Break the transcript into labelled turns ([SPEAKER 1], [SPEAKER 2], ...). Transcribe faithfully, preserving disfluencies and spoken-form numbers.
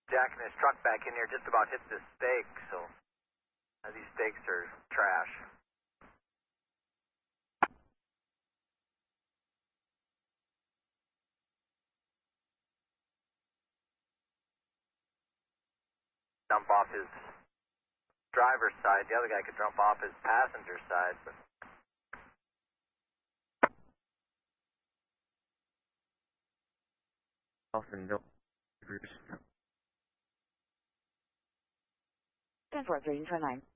[SPEAKER 1] jacking his truck back in here, just about hit this stake, so uh, these stakes are trash. Dump off his driver's side. The other guy could jump off his passenger side, but
[SPEAKER 2] often don't.
[SPEAKER 3] ten four three, try line.